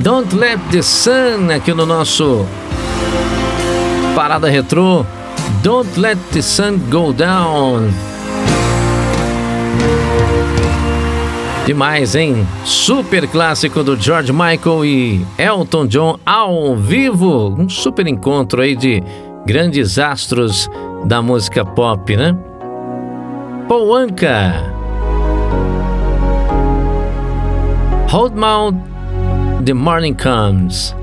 Don't Let the Sun, aqui no nosso Parada Retrô. Don't Let the Sun Go Down. Demais, hein? Super clássico do George Michael e Elton John ao vivo. Um super encontro aí de grandes astros da música pop, né? Paul Anka. Hold On, The Morning Comes.